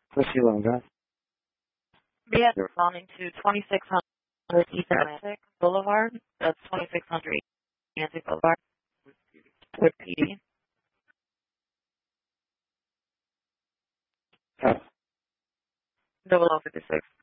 What's she want, guys? Yeah, they're responding to 2600 East Atlantic Boulevard. That's 2600 Atlantic Boulevard with PD. Oh. 0056.